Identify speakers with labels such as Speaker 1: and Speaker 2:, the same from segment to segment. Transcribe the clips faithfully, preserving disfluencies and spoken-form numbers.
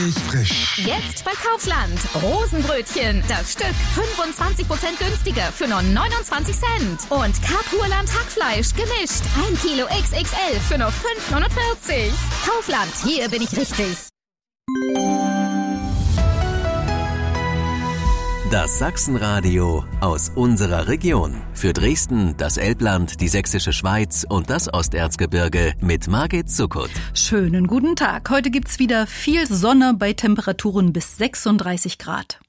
Speaker 1: Frisch.
Speaker 2: Jetzt bei Kaufland. Rosenbrötchen. Das Stück fünfundzwanzig Prozent günstiger für nur neunundzwanzig Cent. Und Kapurland Hackfleisch gemischt. ein Kilo X X L für nur fünf neunundvierzig. Kaufland, hier bin ich richtig.
Speaker 3: Das Sachsenradio aus unserer Region. Für Dresden, das Elbland, die Sächsische Schweiz und das Osterzgebirge mit Margit Zuckert.
Speaker 4: Schönen guten Tag. Heute gibt's wieder viel Sonne bei Temperaturen bis sechsunddreißig Grad.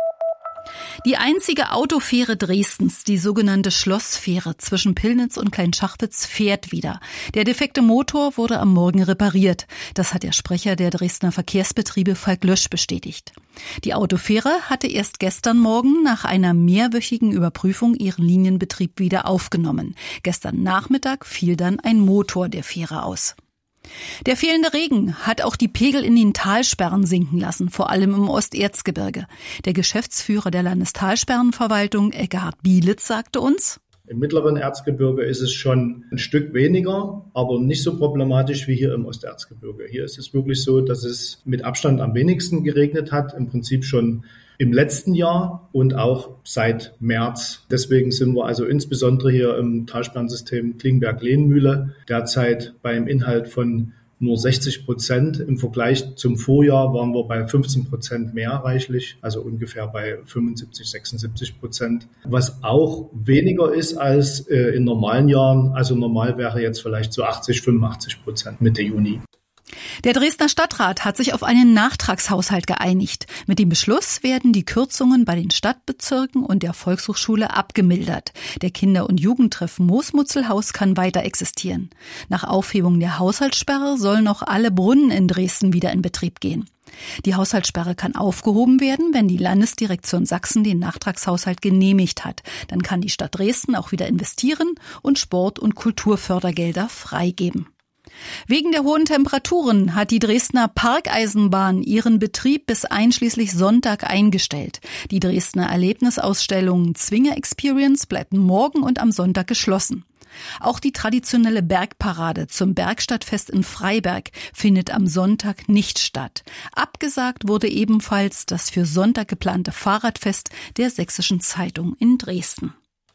Speaker 4: Die einzige Autofähre Dresdens, die sogenannte Schlossfähre zwischen Pillnitz und Kleinschachwitz, fährt wieder. Der defekte Motor wurde am Morgen repariert. Das hat der Sprecher der Dresdner Verkehrsbetriebe Falk Lösch bestätigt. Die Autofähre hatte erst gestern Morgen nach einer mehrwöchigen Überprüfung ihren Linienbetrieb wieder aufgenommen. Gestern Nachmittag fiel dann ein Motor der Fähre aus. Der fehlende Regen hat auch die Pegel in den Talsperren sinken lassen, vor allem im Osterzgebirge. Der Geschäftsführer der Landestalsperrenverwaltung, Eckehard Bielitz, sagte uns:
Speaker 5: Im mittleren Erzgebirge ist es schon ein Stück weniger, aber nicht so problematisch wie hier im Osterzgebirge. Hier ist es wirklich so, dass es mit Abstand am wenigsten geregnet hat, im Prinzip schon im letzten Jahr und auch seit März. Deswegen sind wir also insbesondere hier im Talsperrensystem Klingenberg-Lehnmühle derzeit beim Inhalt von nur sechzig Prozent. Im Vergleich zum Vorjahr waren wir bei fünfzehn Prozent mehr reichlich, also ungefähr bei fünfundsiebzig, sechsundsiebzig Prozent. Was auch weniger ist als äh, in normalen Jahren. Also normal wäre jetzt vielleicht so achtzig, fünfundachtzig Prozent Mitte Juni.
Speaker 4: Der Dresdner Stadtrat hat sich auf einen Nachtragshaushalt geeinigt. Mit dem Beschluss werden die Kürzungen bei den Stadtbezirken und der Volkshochschule abgemildert. Der Kinder- und Jugendtreff Moosmutzelhaus kann weiter existieren. Nach Aufhebung der Haushaltssperre sollen auch alle Brunnen in Dresden wieder in Betrieb gehen. Die Haushaltssperre kann aufgehoben werden, wenn die Landesdirektion Sachsen den Nachtragshaushalt genehmigt hat. Dann kann die Stadt Dresden auch wieder investieren und Sport- und Kulturfördergelder freigeben. Wegen der hohen Temperaturen hat die Dresdner Parkeisenbahn ihren Betrieb bis einschließlich Sonntag eingestellt. Die Dresdner Erlebnisausstellung Zwinger Experience bleibt morgen und am Sonntag geschlossen. Auch die traditionelle Bergparade zum Bergstadtfest in Freiberg findet am Sonntag nicht statt. Abgesagt wurde ebenfalls das für Sonntag geplante Fahrradfest der Sächsischen Zeitung in Dresden.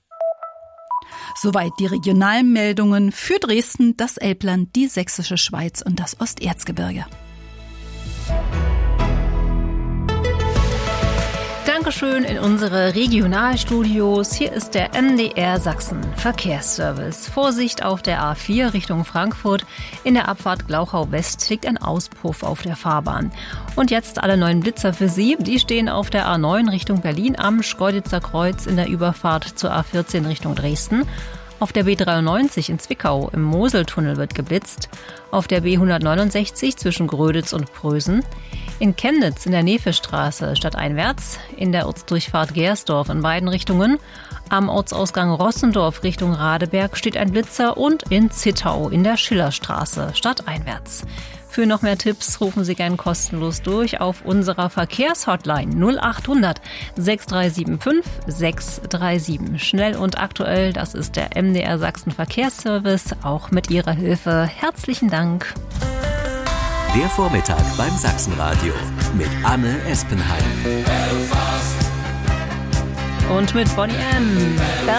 Speaker 4: Soweit die Regionalmeldungen für Dresden, das Elbland, die Sächsische Schweiz und das Osterzgebirge.
Speaker 6: Dankeschön in unsere Regionalstudios. Hier ist der M D R Sachsen Verkehrsservice. Vorsicht auf der A vier Richtung Frankfurt. In der Abfahrt Glauchau West liegt ein Auspuff auf der Fahrbahn. Und jetzt alle neuen Blitzer für Sie. Die stehen auf der A neun Richtung Berlin am Schkeuditzer Kreuz in der Überfahrt zur A vierzehn Richtung Dresden. Auf der B dreiundneunzig in Zwickau im Moseltunnel wird geblitzt. Auf der B hundertneunundsechzig zwischen Gröditz und Prösen. In Chemnitz in der Nevestraße stadteinwärts. In der Ortsdurchfahrt Gersdorf in beiden Richtungen. Am Ortsausgang Rossendorf Richtung Radeberg steht ein Blitzer. Und in Zittau in der Schillerstraße stadteinwärts. Für noch mehr Tipps rufen Sie gern kostenlos durch auf unserer Verkehrshotline null achthundert sechs drei sieben fünf sechs drei sieben. Schnell und aktuell, das ist der M D R Sachsen Verkehrsservice, auch mit Ihrer Hilfe. Herzlichen Dank.
Speaker 3: Der Vormittag beim Sachsenradio mit Anne Espenheim.
Speaker 6: Und mit Bonnie M.